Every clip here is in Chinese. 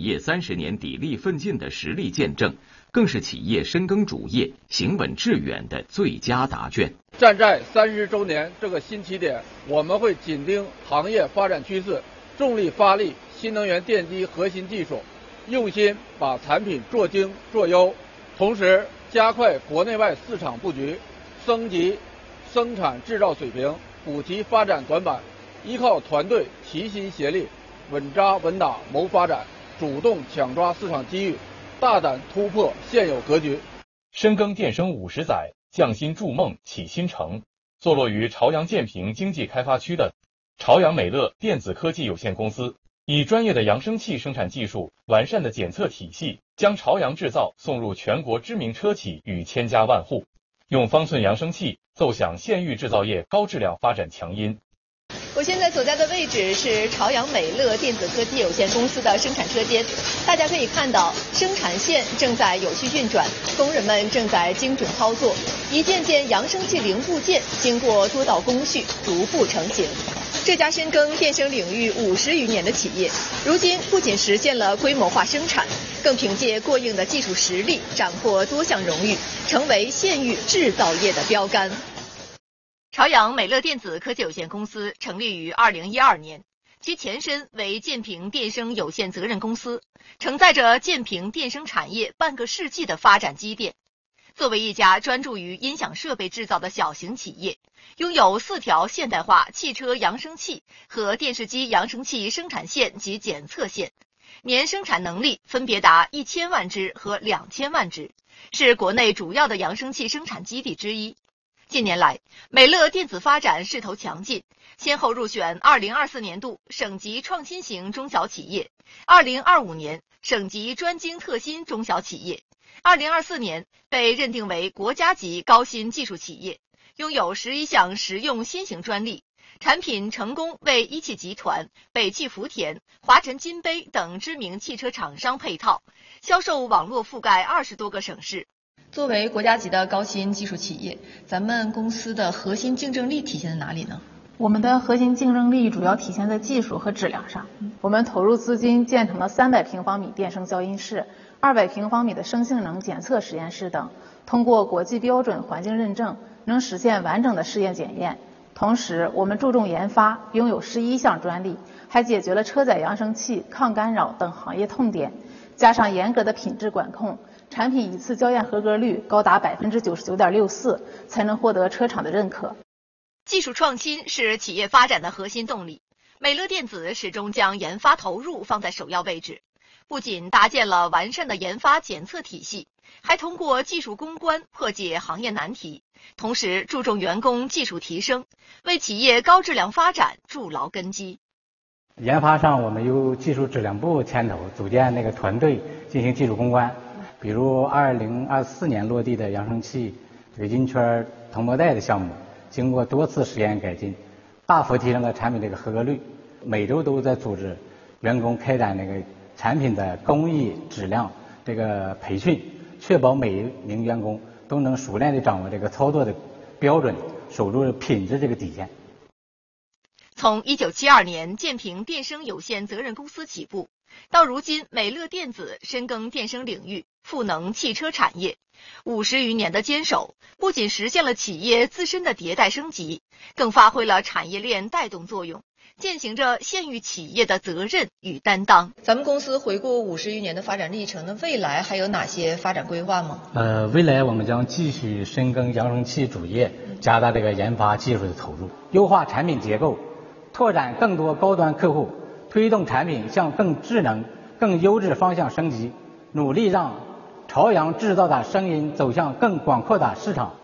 业30年砥砺奋进的实力见证，更是企业深耕主业、行稳致远的最佳答卷。 站在30周年这个新起点，我们会紧盯行业发展趋势，重力发力新能源电机核心技术，用心把产品做精做优，同时加快国内外市场布局，升级生产制造水平，补齐发展短板，依靠团队齐心协力，稳扎稳打谋发展，主动抢抓市场机遇，大胆突破现有格局。 深耕电声50载，匠心筑梦起新城。坐落于朝阳建平经济开发区的朝阳美乐电子科技有限公司，以专业的扬声器生产技术、完善的检测体系，将朝阳制造送入全国知名车企与千家万户，用方寸扬声器奏响县域制造业高质量发展强音。 我现在所在的位置是朝阳美乐电子科技有限公司的生产车间，大家可以看到，生产线正在有序运转，工人们正在精准操作，一件件扬声器零部件经过多道工序逐步成型。这家深耕电声领域50余年的企业，如今不仅实现了规模化生产，更凭借过硬的技术实力，斩获多项荣誉，成为县域制造业的标杆。朝阳美乐电子科技有限公司成立于2012年，其前身为建平电声有限责任公司，承载着建平电声产业半个世纪的发展积淀。作为一家专注于音响设备制造的小型企业，拥有4条现代化汽车扬声器和电视机扬声器生产线及检测线，年生产能力分别达1000万只和2000万只，是国内主要的扬声器生产基地之一。近年来，美乐电子发展势头强劲，先后入选2024年度省级创新型中小企业，2025年省级专精特新中小企业，2024年被认定为国家级高新技术企业，拥有11项实用新型专利，产品成功为一汽集团、北汽福田、华晨金杯等知名汽车厂商配套，销售网络覆盖20多个省市。作为国家级的高新技术企业，咱们公司的核心竞争力体现在哪里呢？ 我们的核心竞争力主要体现在技术和质量上。我们投入资金建成了300平方米电声消音室、200平方米的声性能检测实验室等，通过国际标准环境认证，能实现完整的试验检验。同时，我们注重研发，拥有11项专利，还解决了车载扬声器、抗干扰等行业痛点，加上严格的品质管控，产品一次校验合格率高达99.64%，才能获得车厂的认可。 技术创新是企业发展的核心动力，美乐电子始终将研发投入放在首要位置，不仅搭建了完善的研发检测体系，还通过技术攻关破解行业难题，同时注重员工技术提升，为企业高质量发展筑牢根基。 研发上，我们由技术质量部牵头组建团队进行技术攻关，比如2024年落地的扬声器对金圈铜膜带的项目，经过多次实验改进，大幅提升了产品合格率。每周都在组织员工开展产品的工艺质量培训，确保每一名员工都能熟练地掌握操作的标准，守住品质底线。 从1972年建平电声有限责任公司起步，到如今美乐电子深耕电声领域，赋能汽车产业，50余年的坚守，不仅实现了企业自身的迭代升级，更发挥了产业链带动作用，践行着县域企业的责任与担当。咱们公司回顾50余年的发展历程，那未来还有哪些发展规划吗？ 未来我们将继续深耕扬声器主业，加大研发技术的投入，优化产品结构，拓展更多高端客户，推动产品向更智能、更优质方向升级，努力让朝阳制造的声音走向更广阔的市场。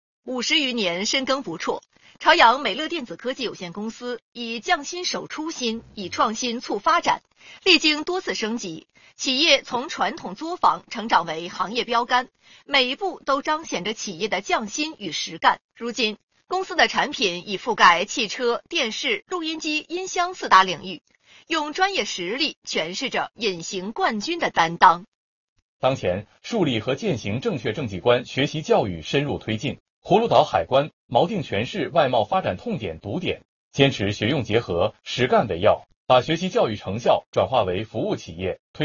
50余年深耕不辍，朝阳美乐电子科技有限公司以匠心守初心，以创新促发展，历经多次升级，企业从传统作坊成长为行业标杆，每一步都彰显着企业的匠心与实干。如今，公司的产品已覆盖汽车、电视、录音机、音箱4大领域，用专业实力诠释着隐形冠军的担当。 当前，树立和践行正确政绩观学习教育深入推进，葫芦岛海关锚定全市外贸发展痛点堵点，坚持学用结合、实干为要，把学习教育成效转化为服务企业。